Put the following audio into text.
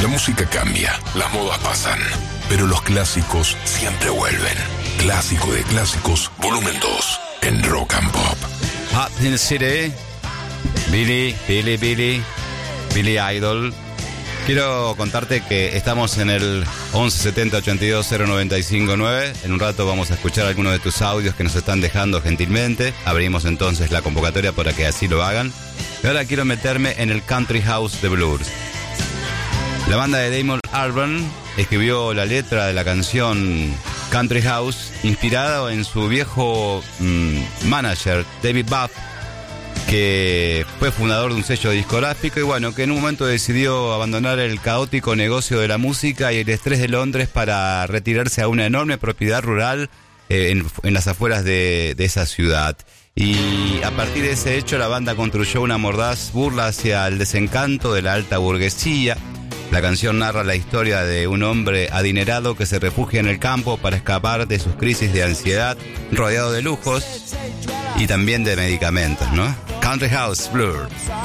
La música cambia, las modas pasan, pero los clásicos siempre vuelven. Clásico de clásicos, volumen 2, en Rock and Pop. Hot in the City, Billy Idol. Quiero contarte que estamos en el 1170 82 0959. En un rato vamos a escuchar algunos de tus audios que nos están dejando gentilmente. Abrimos entonces la convocatoria para que así lo hagan. Y ahora quiero meterme en el Country House de Blues. La banda de Damon Albarn escribió la letra de la canción Country House inspirada en su viejo manager David Buff, que fue fundador de un sello discográfico y bueno, que en un momento decidió abandonar el caótico negocio de la música y el estrés de Londres para retirarse a una enorme propiedad rural en las afueras de esa ciudad. Y a partir de ese hecho la banda construyó una mordaz burla hacia el desencanto de la alta burguesía. La canción narra la historia de un hombre adinerado que se refugia en el campo para escapar de sus crisis de ansiedad, rodeado de lujos y también de medicamentos, ¿no? Country House Blues.